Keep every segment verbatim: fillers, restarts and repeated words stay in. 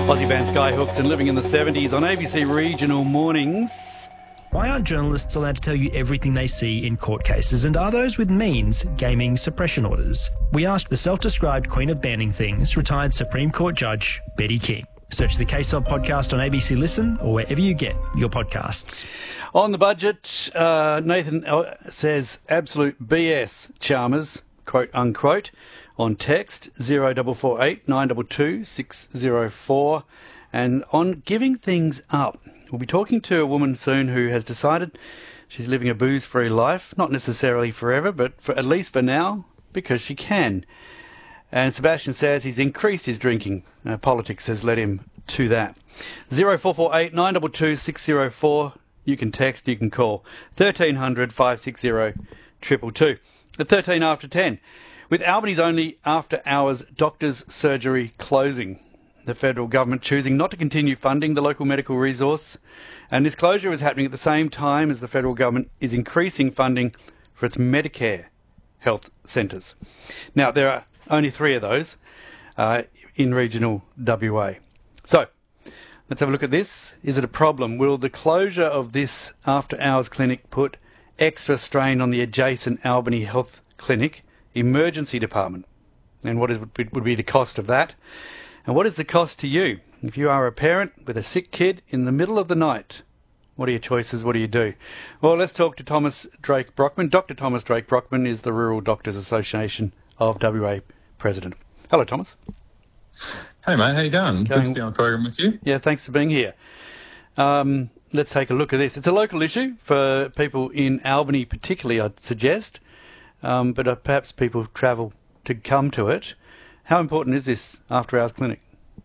Aussie band Skyhooks and Living in the seventies on A B C Regional Mornings. Why aren't journalists allowed to tell you everything they see in court cases, and are those with means gaming suppression orders? We asked the self-described queen of banning things, retired Supreme Court Judge Betty King. Search the Case Of podcast on A B C Listen or wherever you get your podcasts. On the budget, uh, Nathan says absolute B S, Chalmers, quote unquote, on text zero four four eight nine two two six zero four. And on giving things up, we'll be talking to a woman soon who has decided she's living a booze-free life, not necessarily forever, but for, at least for now, because she can. And Sebastian says he's increased his drinking. Uh, politics has led him to that. zero four four eight nine two two six zero four. You can text, you can call. thirteen hundred five six zero two two two. At thirteen after ten. With Albany's only after-hours doctors' surgery closing, the federal government choosing not to continue funding the local medical resource. And this closure is happening at the same time as the federal government is increasing funding for its Medicare health centres. Now, there are only three of those uh, in regional W A. So, let's have a look at this. Is it a problem? Will the closure of this after-hours clinic put extra strain on the adjacent Albany Health Clinic emergency department? And what is, would be the cost of that? And what is the cost to you? If you are a parent with a sick kid in the middle of the night, what are your choices? What do you do? Well, let's talk to Thomas Drake Brockman. Doctor Thomas Drake Brockman is the Rural Doctors Association of W A president. Hello, Thomas. Hey, mate. How you doing? Going... Good to be on the program with you. Yeah, thanks for being here. Um, let's take a look at this. It's a local issue for people in Albany particularly, I'd suggest, um, but uh, perhaps people travel to come to it. How important is this after-hours clinic?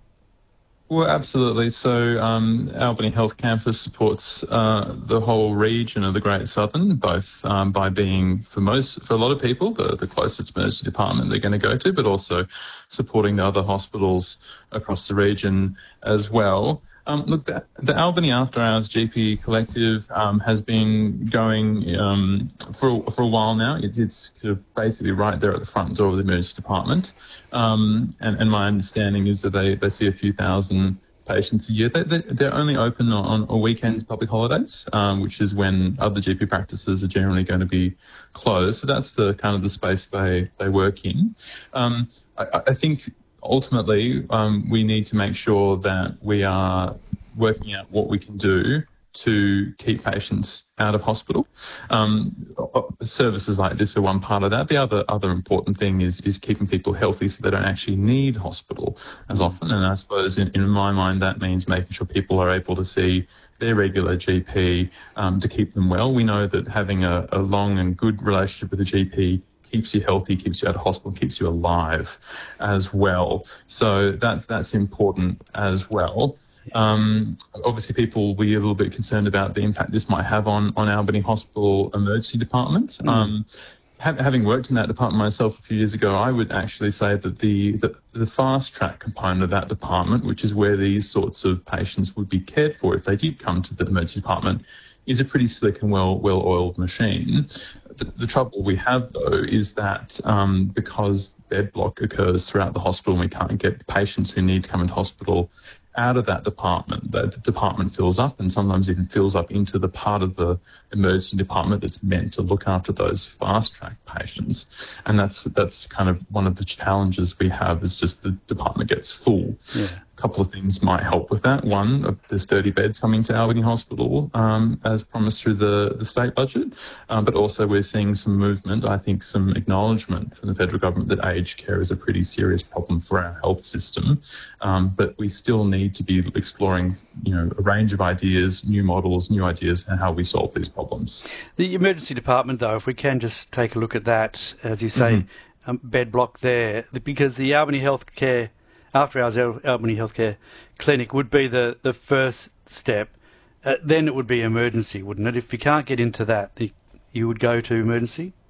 Well, absolutely. So um, Albany Health Campus supports uh, the whole region of the Great Southern, both um, by being, for most, for a lot of people, the, the closest emergency department they're going to go to, but also supporting the other hospitals across the region as well. Um, look, the, the Albany After Hours G P Collective um, has been going um, for for a while now. It, it's kind of basically right there at the front door of the emergency department, um, and, and my understanding is that they, they see a few thousand patients a year. They, they, they're only open on, on weekends, public holidays, um, which is when other G P practices are generally going to be closed. So that's the kind of the space they they work in. Um, I, I think. Ultimately, um, we need to make sure that we are working out what we can do to keep patients out of hospital. Um, services like this are one part of that. The other other important thing is is keeping people healthy so they don't actually need hospital as often. And I suppose in, in my mind that means making sure people are able to see their regular G P um, to keep them well. We know that having a, a long and good relationship with a G P keeps you healthy, keeps you out of hospital, keeps you alive as well. So that, that's important as well. Um, obviously, people will be a little bit concerned about the impact this might have on, on Albany Hospital Emergency Department. Mm. Um, ha- having worked in that department myself a few years ago, I would actually say that the, the, the fast track component of that department, which is where these sorts of patients would be cared for if they did come to the emergency department, is a pretty slick and well well oiled machine. The, the trouble we have, though, is that um, because bed block occurs throughout the hospital and we can't get patients who need to come into hospital out of that department, that the department fills up and sometimes even fills up into the part of the emergency department that's meant to look after those fast-track patients. And that's that's kind of one of the challenges we have is just the department gets full. Yeah. A couple of things might help with that. One, there's thirty beds coming to Albany Hospital um, as promised through the, the state budget, um, but also we're seeing some movement, I think some acknowledgement from the federal government that aged care is a pretty serious problem for our health system, um, but we still need to be exploring, you know, a range of ideas, new models, new ideas, and how we solve these problems. The emergency department, though, if we can just take a look at that, as you say, mm-hmm. um, bed block there, because the Albany Healthcare After Hours Albany Healthcare Clinic would be the, the first step. Uh, then it would be emergency, wouldn't it? If you can't get into that, the, you would go to emergency?